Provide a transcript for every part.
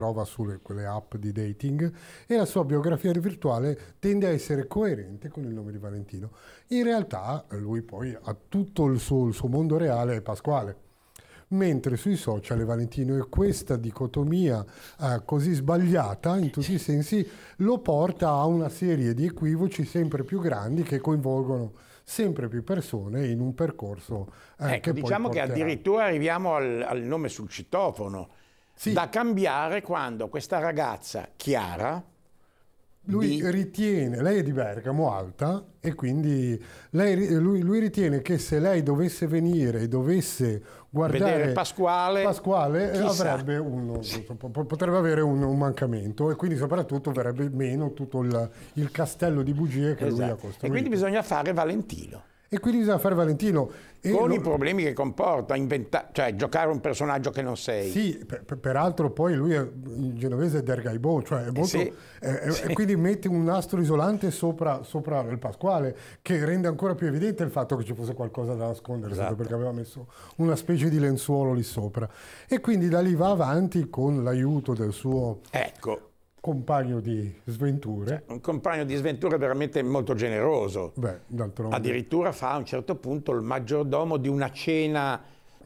trova su quelle app di dating, e la sua biografia virtuale tende a essere coerente con il nome di Valentino. In realtà lui poi ha tutto il suo mondo reale è Pasquale, mentre sui social è Valentino, e questa dicotomia così sbagliata in tutti i sensi lo porta a una serie di equivoci sempre più grandi che coinvolgono sempre più persone in un percorso che diciamo poi che porterà. addirittura arriviamo al nome sul citofono, Sì. da cambiare quando questa ragazza Chiara, Lui ritiene, lei è di Bergamo, alta, e quindi lui ritiene che se lei dovesse venire e dovesse guardare vedere Pasquale, chissà. avrebbe potrebbe avere un mancamento, e quindi soprattutto verrebbe meno tutto il castello di bugie che lui ha costruito. E quindi bisogna fare Valentino. E quindi bisogna fare Valentino. Con i problemi che comporta, cioè giocare un personaggio che non sei. Sì, peraltro poi lui in genovese è Dergaibò, cioè è molto, sì. E quindi mette un nastro isolante sopra il Pasquale, che rende ancora più evidente il fatto che ci fosse qualcosa da nascondere, Esatto. perché aveva messo una specie di lenzuolo lì sopra. E quindi da lì va avanti con l'aiuto del suo compagno di sventure. Un compagno di sventure veramente molto generoso. D'altronde. Addirittura fa a un certo punto il maggiordomo di una cena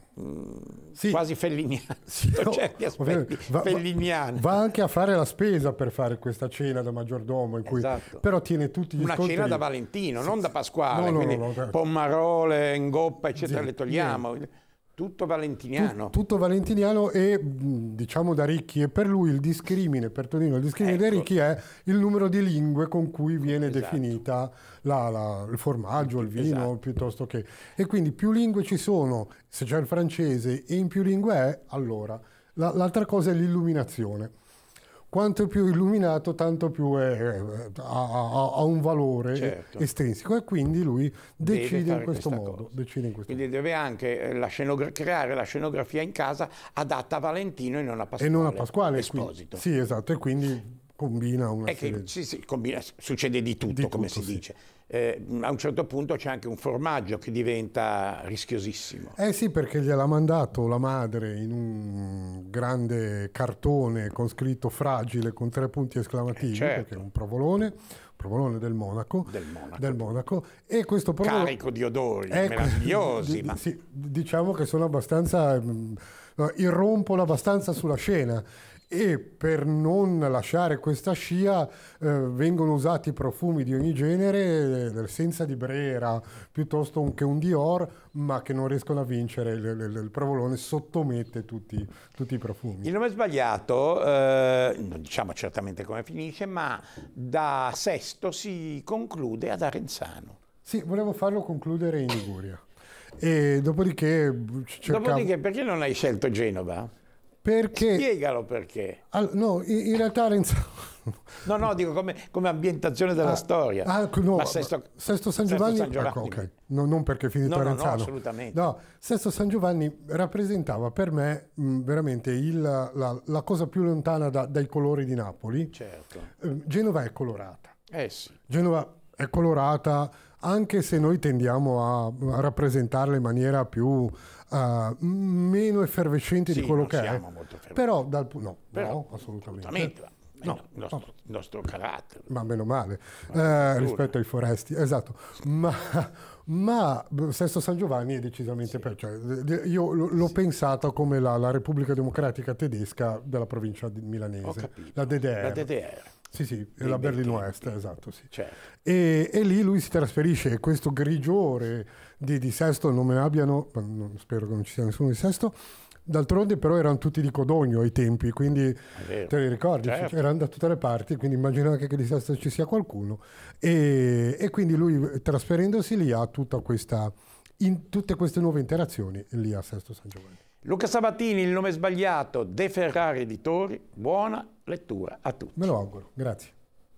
quasi felliniana. Certi aspetti felliniani. Va anche a fare la spesa per fare questa cena da maggiordomo, in cui però tiene tutti gli una scontri. Cena da Valentino, non da Pasquale, quindi pommarole, ingoppa, eccetera, le togliamo. Tutto valentiniano. Tutto valentiniano, e diciamo da Ricchi, e per lui il discrimine, per Tonino il discrimine dei Ricchi è il numero di lingue con cui viene definita il formaggio, il vino, piuttosto che. E quindi più lingue ci sono, se c'è il francese e in più lingue è, allora. L'altra cosa è l'illuminazione. Quanto è più illuminato, tanto più ha un valore estrinseco, e quindi lui decide in questo modo. Quindi deve anche creare la scenografia in casa adatta a Valentino e non a Pasquale. E non a Pasquale Esposito. Sì, esatto, e quindi combina una serie. Combina, succede di tutto, come si dice. A un certo punto c'è anche un formaggio che diventa rischiosissimo. Sì, perché gliel'ha mandato la madre in un grande cartone con scritto fragile con 3 punti esclamativi, perché è un provolone del Monaco. E questo provolone, carico di odori meravigliosi. Sì, diciamo che sono abbastanza irrompono abbastanza sulla scena. E per non lasciare questa scia vengono usati profumi di ogni genere, senza di Brera, piuttosto che un Dior, ma che non riescono a vincere. Il provolone sottomette tutti i profumi. Il nome sbagliato, non diciamo certamente come finisce, ma da Sesto si conclude ad Arenzano. Sì, volevo farlo concludere in Liguria. E dopodiché perché non hai scelto Genova? Perché? Spiegalo perché. No, in realtà Arenzano. No, dico come ambientazione della storia. No, Sesto San Giovanni. Ecco, non perché è finito Arenzano. No, assolutamente. No, Sesto San Giovanni rappresentava per me veramente la cosa più lontana dai colori di Napoli. Certo. Genova è colorata. Sì. Genova è colorata, anche se noi tendiamo a rappresentarla in maniera più meno effervescente di quello che è. Però no, assolutamente. Il nostro carattere. Ma meno male, rispetto ai foresti, esatto. Ma Sesto San Giovanni è decisamente io l'ho pensato come la Repubblica Democratica Tedesca della provincia milanese, la DDR. Sì, la Berlino Est, esatto, sì. Certo. E lì lui si trasferisce, e questo grigiore di Sesto non me ne abbiano, spero che non ci sia nessuno di Sesto. D'altronde però erano tutti di Codogno ai tempi, quindi te li ricordi? Certo. Erano da tutte le parti, quindi immagino anche che di Sesto ci sia qualcuno. E quindi lui, trasferendosi lì, ha tutte queste nuove interazioni lì a Sesto San Giovanni. Luca Sabatini, Il nome sbagliato, De Ferrari Editori. Buona lettura a tutti. Me lo auguro, grazie.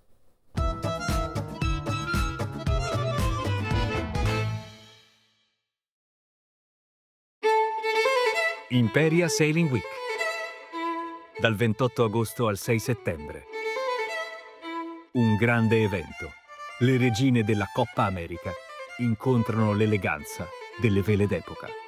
Imperia Sailing Week, dal 28 agosto al 6 settembre. Un grande evento. Le regine della Coppa America incontrano l'eleganza delle vele d'epoca.